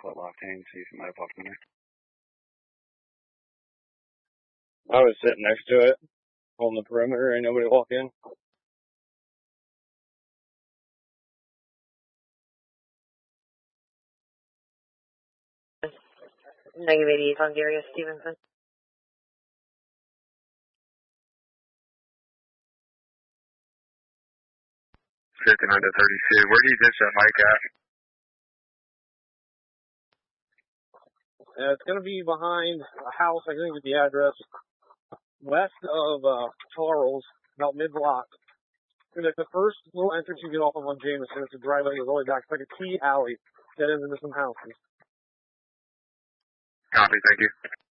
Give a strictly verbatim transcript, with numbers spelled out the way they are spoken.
Foot Octane, see if you might have walked in there. I was sitting next to it, on the perimeter, ain't nobody walked in. Negative eighty-eight on Darius Stevenson. fifty-nine to thirty-two. Where do you ditch that mic at? Uh, it's going to be behind a house, I think with the address, west of uh, Charles, about mid-block. And it's the first little entrance you get off of on Jameson. It's a driveway that goes all the way back. It's like a T alley that ends into some houses. Copy, thank you.